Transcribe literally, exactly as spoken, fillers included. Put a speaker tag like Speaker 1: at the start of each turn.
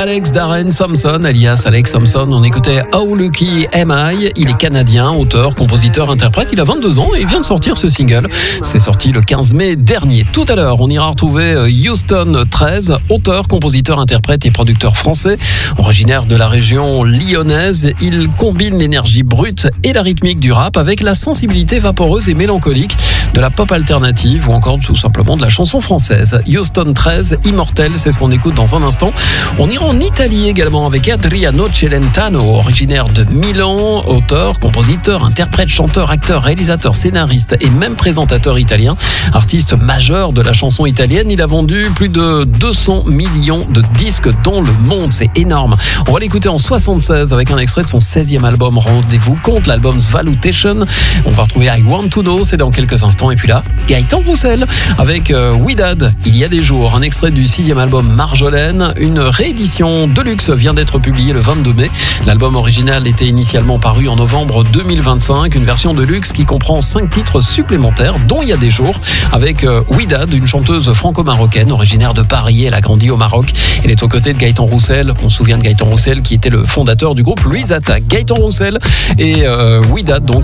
Speaker 1: Alex Darren Thompson, alias Alex Thompson. On écoutait How Lucky Am I. Il est canadien, auteur, compositeur, interprète. Il a vingt-deux ans et il vient de sortir ce single. C'est sorti le quinze mai dernier. Tout à l'heure, on ira retrouver Houston treize, auteur, compositeur, interprète et producteur français. Originaire de la région lyonnaise, il combine l'énergie brute et la rythmique du rap avec la sensibilité vaporeuse et mélancolique de la pop alternative ou encore tout simplement de la chanson française. Houston treize, Immortel, c'est ce qu'on écoute dans un instant. On ira en Italie également avec Adriano Celentano, originaire de Milan, auteur, compositeur, interprète, chanteur, acteur, réalisateur, scénariste et même présentateur italien. Artiste majeur de la chanson italienne, il a vendu plus de deux cents millions de disques dans le monde, c'est énorme. On va l'écouter en soixante-seize avec un extrait de son seizième album. Rendez-vous compte, l'album Svalutation. On va retrouver I Want to Know, c'est dans quelques instants. Et puis là, Gaëtan Roussel avec euh, Ouidad, il y a des jours, un extrait du sixième album Marjolaine. Une réédition de luxe vient d'être publiée le vingt-deux mai. L'album original était initialement paru en novembre deux mille vingt-cinq. Une version de luxe qui comprend cinq titres supplémentaires, dont il y a des jours, avec euh, Ouidad, une chanteuse franco-marocaine originaire de Paris. Elle a grandi au Maroc. Elle est aux côtés de Gaëtan Roussel. On se souvient de Gaëtan Roussel qui était le fondateur du groupe Louise Attaque. Gaëtan Roussel et euh, Ouidad, donc